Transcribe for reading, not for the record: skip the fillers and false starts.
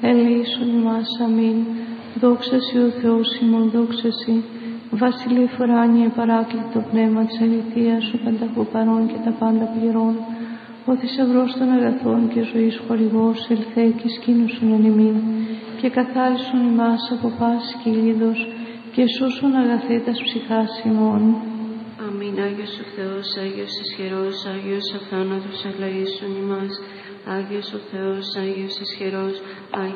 ελεήσον ημάς. Αμήν. Δόξα Συ ο Θεός ημών, δόξα Συ. Βασιλεύ ουράνιε παράκλητο πνεύμα της αληθείας, ο πανταχού παρών και τα πάντα πληρών. Ο θησαυρός των αγαθών και ζωής χορηγός, ελθέ και σκήνωσον εν ημίν, και καθάρισον ημάς από πάσης κυλίδος, και σώσον αγαθέ τας ψυχάς ημών. Αμήν. Άγιος ο Θεός, Άγιος ισχυρός, Άγιος αθάνατος, ελεήσον ημάς. Άγιος ο Θεός, Άγιος ισχυρός,